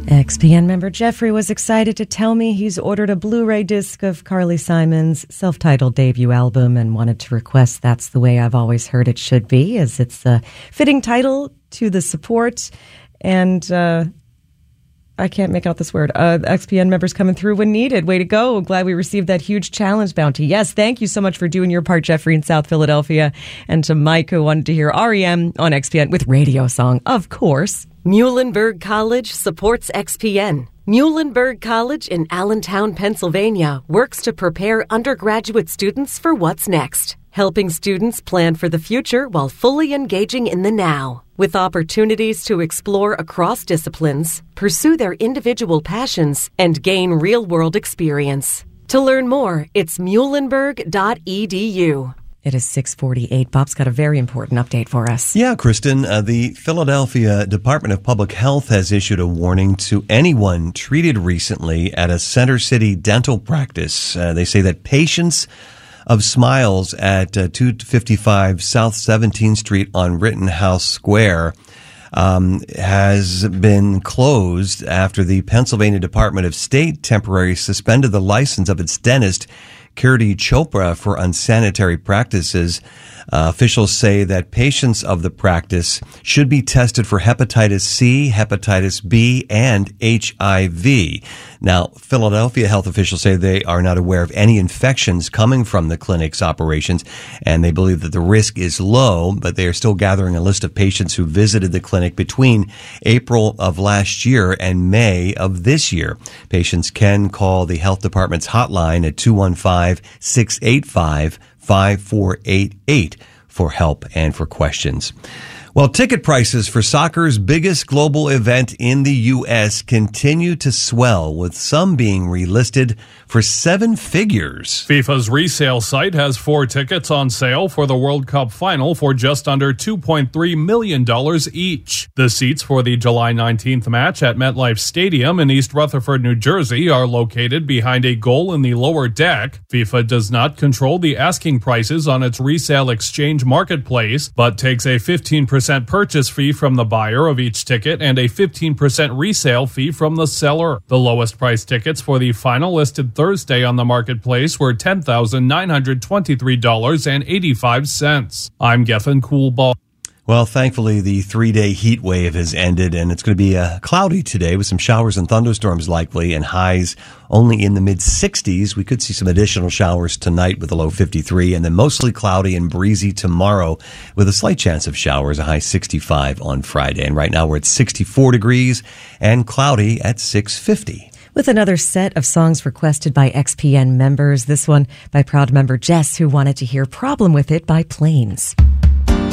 XPN member Jeffrey was excited to tell me he's ordered a Blu-ray disc of Carly Simon's self-titled debut album and wanted to request That's the Way I've Always Heard It Should Be, as it's a fitting title to the support. And I can't make out this word. XPN members coming through when needed. Way to go. Glad we received that huge challenge bounty. Yes, thank you so much for doing your part, Jeffrey, in South Philadelphia. And to Mike, who wanted to hear REM on XPN with Radio Song, of course. Muhlenberg College supports XPN. Muhlenberg College in Allentown, Pennsylvania works to prepare undergraduate students for what's next, helping students plan for the future while fully engaging in the now. With opportunities to explore across disciplines, pursue their individual passions, and gain real-world experience. To learn more, it's muhlenberg.edu. It is 6:48. Bob's got a very important update for us. Yeah, Kristen, the Philadelphia Department of Public Health has issued a warning to anyone treated recently at a Center City dental practice. They say that patients of Smiles at 255 South 17th Street on Rittenhouse Square has been closed after the Pennsylvania Department of State temporarily suspended the license of its dentist, Kirti Chopra, for unsanitary practices. Officials say that patients of the practice should be tested for hepatitis C, hepatitis B, and HIV. Now, Philadelphia health officials say they are not aware of any infections coming from the clinic's operations, and they believe that the risk is low, but they are still gathering a list of patients who visited the clinic between April of last year and May of this year. Patients can call the health department's hotline at 215-685-5488 for help and for questions. Well, ticket prices for soccer's biggest global event in the U.S. continue to swell, with some being relisted for seven figures. FIFA's resale site has 4 tickets on sale for the World Cup final for just under $2.3 million each. The seats for the July 19th match at MetLife Stadium in East Rutherford, New Jersey are located behind a goal in the lower deck. FIFA does not control the asking prices on its resale exchange marketplace, but takes a 15% purchase fee from the buyer of each ticket and a 15% resale fee from the seller. The lowest priced tickets for the final, listed Thursday on the marketplace, were $10,923.85. I'm Gethin Coolball. Well, thankfully, the 3-day heat wave has ended, and it's going to be cloudy today with some showers and thunderstorms likely, and highs only in the mid-60s. We could see some additional showers tonight with a low 53, and then mostly cloudy and breezy tomorrow with a slight chance of showers, a high 65 on Friday. And right now we're at 64 degrees and cloudy at 650. With another set of songs requested by XPN members, this one by proud member Jess, who wanted to hear Problem With It by Planes.